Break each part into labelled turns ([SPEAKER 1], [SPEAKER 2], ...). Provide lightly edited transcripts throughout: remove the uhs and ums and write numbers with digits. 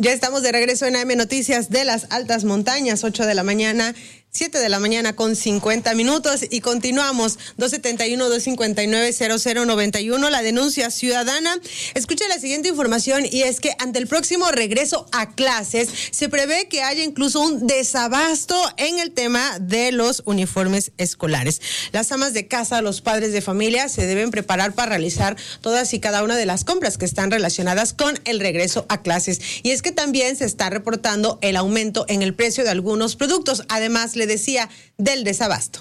[SPEAKER 1] Ya estamos de regreso en AM Noticias de las Altas Montañas, 8 de la mañana, 7 de la mañana con 50 minutos y continuamos, 271-259-0091, la denuncia ciudadana. Escucha la siguiente información y es que ante el próximo regreso a clases se prevé que haya incluso un desabasto en el tema de los uniformes escolares. Las amas de casa, los padres de familia se deben preparar para realizar todas y cada una de las compras que están relacionadas con el regreso a clases. Y es que también se está reportando el aumento en el precio de algunos productos. Además, le decía del desabasto.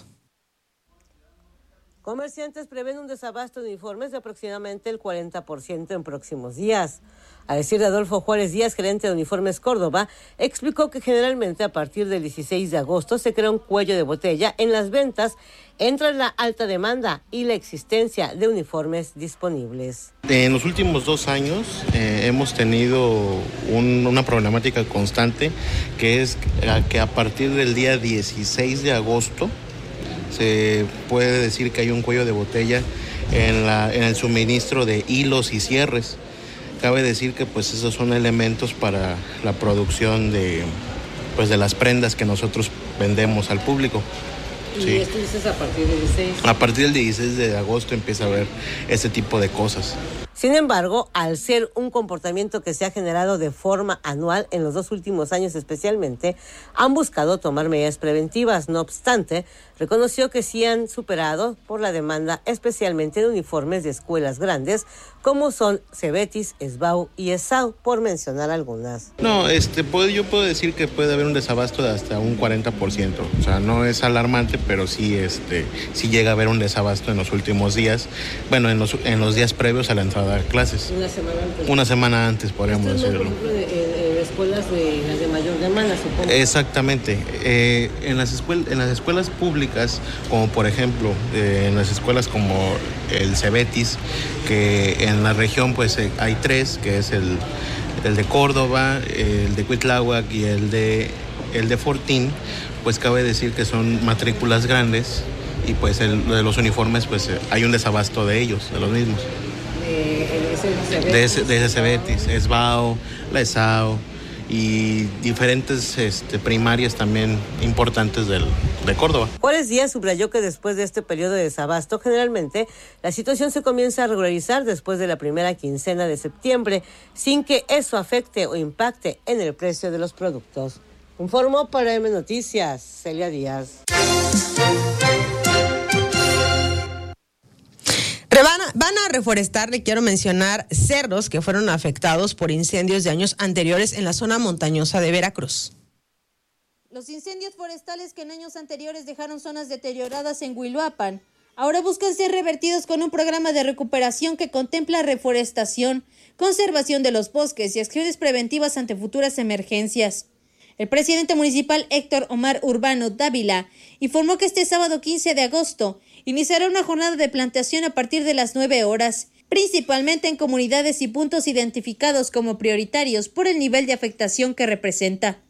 [SPEAKER 2] Comerciantes prevén un desabasto de uniformes de aproximadamente el 40% en próximos días. A decir de Adolfo Juárez Díaz, gerente de Uniformes Córdoba, explicó que generalmente a partir del 16 de agosto se crea un cuello de botella en las ventas entre la alta demanda y la existencia de uniformes disponibles.
[SPEAKER 3] En los últimos 2 años hemos tenido una problemática constante, que es que a partir del día 16 de agosto se puede decir que hay un cuello de botella en el suministro de hilos y cierres. Cabe decir que pues esos son elementos para la producción de las prendas que nosotros vendemos al público.
[SPEAKER 2] ¿Y sí. Esto dices a partir del 16?
[SPEAKER 3] A partir del 16 de agosto empieza a haber este tipo de cosas.
[SPEAKER 2] Sin embargo, al ser un comportamiento que se ha generado de forma anual en los 2 últimos años especialmente, han buscado tomar medidas preventivas. No obstante, reconoció que sí han superado por la demanda, especialmente de uniformes de escuelas grandes, como son Cebetis, SBAU y ESAU, por mencionar algunas.
[SPEAKER 3] No, yo puedo decir que puede haber un desabasto de hasta un 40%. O sea, no es alarmante, pero sí llega a haber un desabasto en los últimos días. Bueno, en los días previos a la entrada a clases. Una semana antes, podríamos decirlo.
[SPEAKER 2] Por ejemplo, de escuelas de las de mayor demanda, supongo.
[SPEAKER 3] Exactamente. En las escuelas públicas, como por ejemplo, en las escuelas como el Cebetis, que en la región pues hay 3, que es el de Córdoba, el de Cuitláhuac y el de Fortín, pues cabe decir que son matrículas grandes y pues de los uniformes pues hay un desabasto de ellos, de los mismos. De ese Cebetis, SBAU, la ESAU y diferentes primarias también importantes de Córdoba.
[SPEAKER 2] Juárez Díaz subrayó que después de este periodo de desabasto, generalmente la situación se comienza a regularizar después de la primera quincena de septiembre, sin que eso afecte o impacte en el precio de los productos. Informó para AM Noticias, Celia Díaz.
[SPEAKER 1] Van a reforestar, le quiero mencionar, cerros que fueron afectados por incendios de años anteriores en la zona montañosa de Veracruz.
[SPEAKER 4] Los incendios forestales que en años anteriores dejaron zonas deterioradas en Huiluapan, ahora buscan ser revertidos con un programa de recuperación que contempla reforestación, conservación de los bosques y acciones preventivas ante futuras emergencias. El presidente municipal Héctor Omar Urbano Dávila informó que este sábado 15 de agosto iniciará una jornada de plantación a partir de las 9 horas, principalmente en comunidades y puntos identificados como prioritarios por el nivel de afectación que representa.